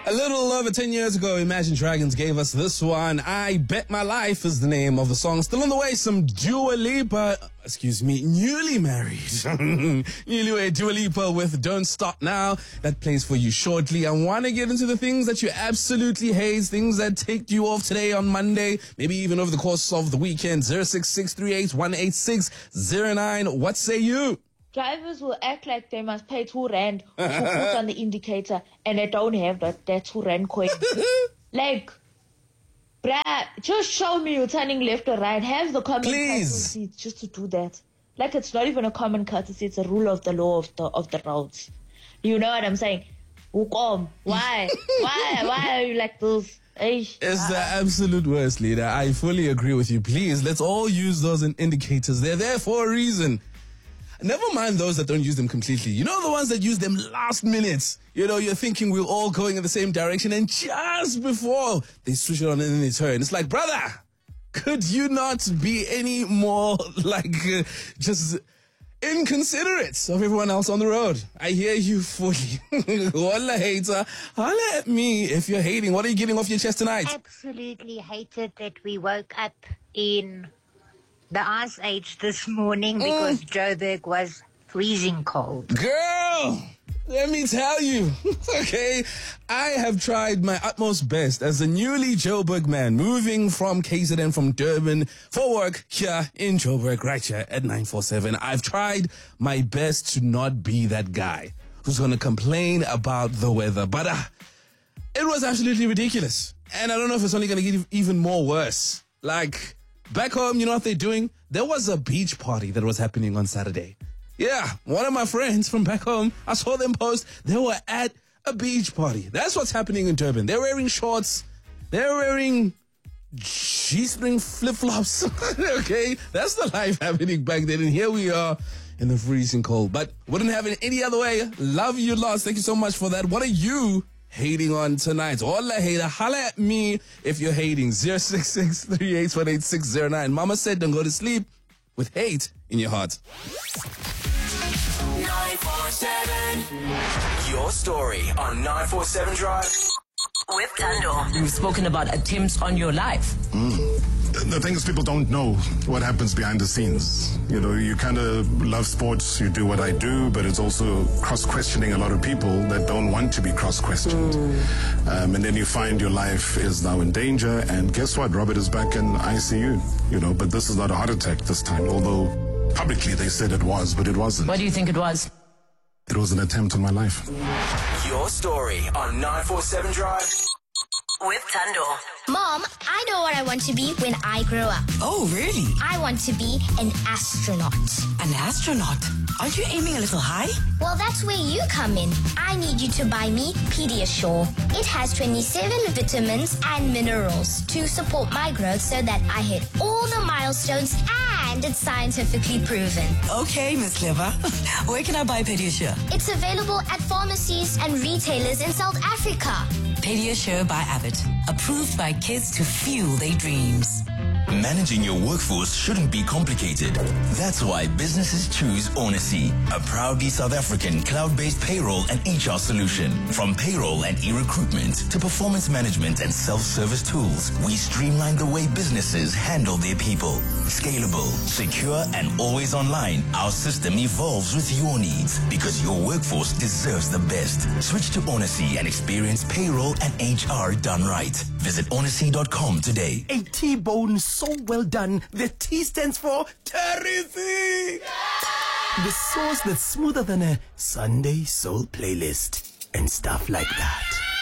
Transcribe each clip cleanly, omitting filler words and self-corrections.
A little over 10 years ago, Imagine Dragons gave us this one. I Bet My Life is the name of the song. Still on the way, some Dua Lipa, newly married. Newlywed Dua Lipa with Don't Stop Now. That plays for you shortly. I want to get into the things that you absolutely hate, things that take you off today on Monday, maybe even over the course of the weekend. 0663818609. What say you? Drivers will act like they must pay R2 to put on the indicator, and they don't have that R2 coin. Like, bruh, just show me you're turning left or right. Have the common courtesy just to do that. Like, it's not even a common courtesy; it's a rule of the law of the roads. You know what I'm saying? Why? Why are you like this? It's the absolute worst, leader. I fully agree with you. Please, let's all use those indicators. They're there for a reason. Never mind those that don't use them completely. You know, the ones that use them last minute. You know, you're thinking we're all going in the same direction, and just before they switch it on and then they turn. It's like, brother, could you not be any more just inconsiderate of everyone else on the road? I hear you fully. Wallah hater, holla at me if you're hating. What are you getting off your chest tonight? Absolutely hated that we woke up in the ice age this morning because Joburg was freezing cold. Girl, let me tell you, okay, I have tried my utmost best as a newly Joburg man moving from KZN, from Durban for work here in Joburg, right here at 947. I've tried my best to not be that guy who's going to complain about the weather, but it was absolutely ridiculous. And I don't know if it's only going to get even more worse. Like, back home, you know what they're doing? There was a beach party that was happening on Saturday. Yeah, one of my friends from back home, I saw them post, they were at a beach party. That's what's happening in Durban. They're wearing shorts. They're wearing G-string flip-flops. Okay, that's the life happening back then. And here we are in the freezing cold. But wouldn't have it any other way. Love you lots. Thank you so much for that. What are you hating on tonight? Holla hater, holla at me if you're hating. 0663818609. Mama said don't go to sleep with hate in your heart. 947. Your story on 947 Drive with Tando. You've spoken about attempts on your life. The thing is, people don't know what happens behind the scenes. You know, you kind of love sports, you do what I do, but it's also cross-questioning a lot of people that don't want to be cross-questioned. And then you find your life is now in danger, and guess what? Robert is back in ICU, you know, but this is not a heart attack this time, although publicly they said it was, but it wasn't. What do you think it was? It was an attempt on my life. Your story on 947 Drive with Tando. Mom, I know what I want to be when I grow up. Oh, really? I want to be an astronaut. An astronaut? Aren't you aiming a little high? Well, that's where you come in. I need you to buy me Pediasure. It has 27 vitamins and minerals to support my growth so that I hit all the milestones, and it's scientifically proven. Okay, Miss Clever. Where can I buy Pediasure? It's available at pharmacies and retailers in South Africa. Pediasure by Abbott. Approved by kids to fuel their dreams. Managing your workforce shouldn't be complicated. That's why businesses choose Onacy, a proudly South African cloud-based payroll and HR solution. From payroll and e-recruitment to performance management and self-service tools, we streamline the way businesses handle their people. Scalable, secure, and always online, our system evolves with your needs because your workforce deserves the best. Switch to Onacy and experience payroll and HR done right. Visit onacy.com today. A T-bone so well done, the T stands for terrific. The sauce that's smoother than a Sunday soul playlist and stuff like that.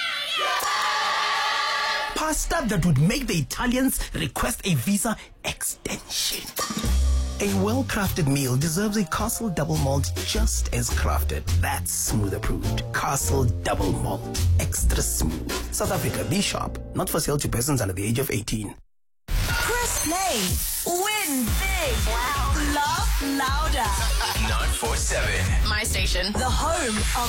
Pasta that would make the Italians request a visa extension. A well-crafted meal deserves a Castle Double Malt just as crafted. That's smooth approved. Castle Double Malt. Extra smooth. South Africa, be sharp. Not for sale to persons under the age of 18. Press play. Win big. Wow. Laugh louder. 947. My station. The home of